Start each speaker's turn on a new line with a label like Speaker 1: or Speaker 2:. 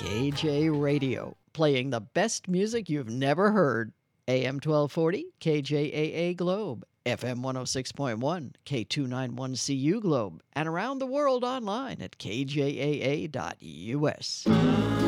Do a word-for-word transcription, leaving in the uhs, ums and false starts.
Speaker 1: K J Radio, playing the best music you've never heard. A M twelve forty, K J A A Globe, F M one oh six point one, K two ninety-one C U Globe, and around the world online at K J A A dot U S.